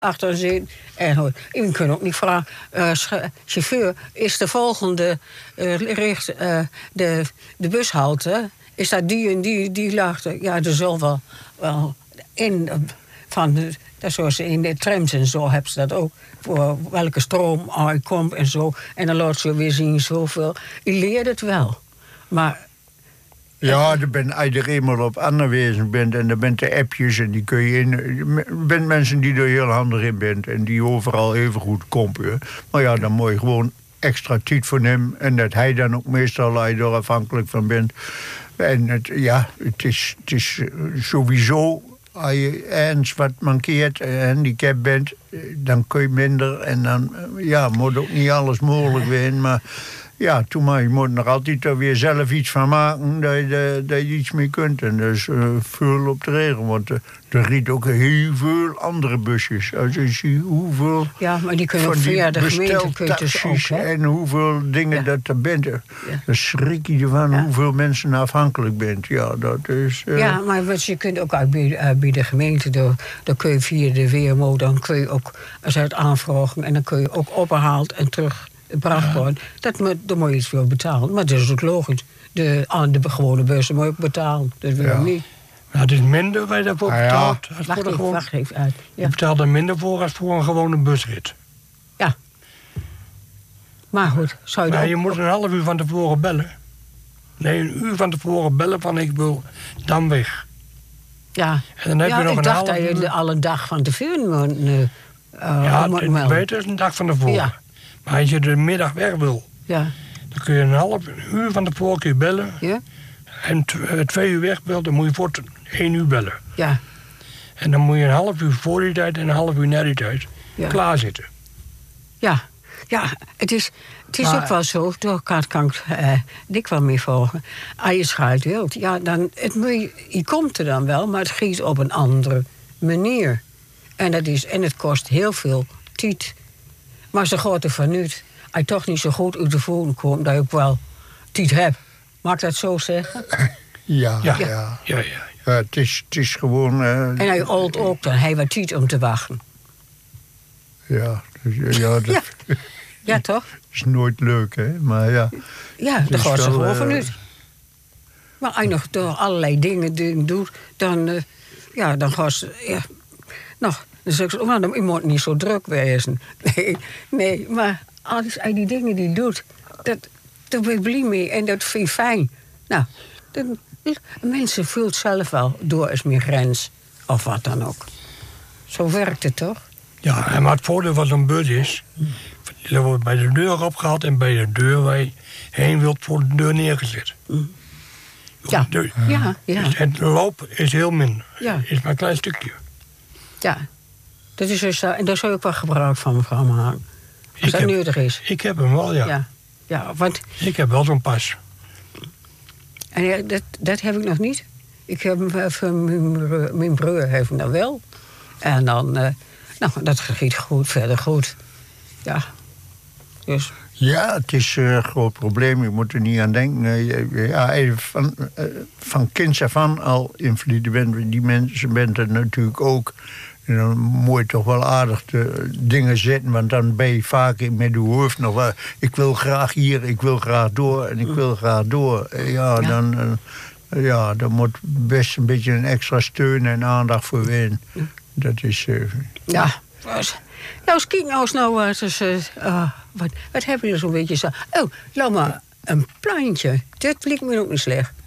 achter zitten. En je kunt ook niet vragen, chauffeur, is de volgende de bushalte, is dat die en die laagte? Ja, er zal wel in van dat zoals in de trams en zo hebben ze dat ook. Voor welke stroom komt en zo. En dan laat ze weer zien zoveel. Je leert het wel. Maar... Ja, er bent als je er eenmaal op aangewezen bent en er bent de appjes en die kun je in. Er bent mensen die er heel handig in bent en die overal even goed komen. Maar ja, dan moet je gewoon extra tijd voor hem en dat hij dan ook meestal als je er afhankelijk van bent. En het is sowieso, als je eens wat mankeert en handicap bent, dan kun je minder en dan moet ook niet alles mogelijk zijn, maar. Ja, je moet er altijd er weer zelf iets van maken dat je iets mee kunt. En dus veel op de regen, want er riet ook heel veel andere busjes. Als je ziet hoeveel... Ja, maar die kunnen ook via de gemeente dus ook, hè? En hoeveel dingen dat er bent. Ja. Dan schrik je ervan hoeveel mensen afhankelijk bent. Ja, dat is... Ja, maar je kunt ook bij de gemeente, dan kun je via de WMO, dan kun je ook uit aanvragen en dan kun je ook opgehaald en terug... gebracht worden. Dan moet je iets veel betalen. Maar dat is ook logisch. De gewone bussen moet je ook betalen. Dat wil je niet. Nou, het is minder waar je daarvoor betaalt. Wacht even uit. Ja. Je betaalt er minder voor als voor een gewone busrit. Ja. Maar goed, je moet een half uur van tevoren bellen. Nee, een uur van tevoren bellen van ik wil dan weg. Ja. En dan heb je nog ik dacht dat je al een dag van tevoren moet melden. Beter is een dag van tevoren. Ja. Maar als je de middag weg wil, dan kun je een uur van tevoren bellen. Ja? En 2 uur weg wil, dan moet je voor 1 uur bellen. Ja. En dan moet je een half uur voor die tijd en een half uur na die tijd klaarzitten. Ja, het is ook wel zo, daar kan ik dik wel mee volgen. Als je schuilt wilt, dan, je komt er dan wel, maar het gaat op een andere manier. En het kost heel veel tijd. Maar ze gaat ervan uit, als je toch niet zo goed uit de voeten komt, dat je ook wel tijd hebt. Mag ik dat zo zeggen? Ja. Het is gewoon... en als je oud ook, dan heb je wat tijd om te wachten. Ja, ja, toch? Is nooit leuk, hè? Maar ja. Ja, daar gaat ze gewoon vanuit. Maar als je nog door allerlei dingen doet, dan gaat ze... Ja, nog... Dan zeg ik, je moet niet zo druk wezen. Nee, maar als hij die dingen die doet, daar ben ik blij mee en dat vind je fijn. Nou, mensen voelt zelf wel door als meer grens of wat dan ook. Zo werkt het toch? Ja, maar het voordeel van zo'n bus is, er wordt bij de deur opgehaald en bij de deur waar je heen wilt voor de deur neergezet. Ja. Dus het loop is heel minder. Ja. Is maar een klein stukje. Ja. Dat is dus, en daar zou je ook wel gebruik van mevrouw maken. Als dat nodig is. Ik heb hem wel, ja, want... Ik heb wel zo'n pas. En dat heb ik nog niet. Ik heb hem van mijn broer heeft hem dan wel. En dan... dat giet goed, verder goed. Ja. Dus... Ja, het is een groot probleem. Je moet er niet aan denken. Van kinds af aan al invalide bent. Die mensen bent er natuurlijk ook... En dan moet je toch wel aardig de dingen zetten, want dan ben je vaak met je hoofd nog wel... Ik wil graag hier, ik wil graag door en ik wil graag door. Dan moet best een beetje een extra steun en aandacht voor winnen. Dat is... Ja, nou, kijk nou eens wat hebben we zo'n beetje zo... Oh, laat maar een plantje. Dat lijkt me ook niet slecht.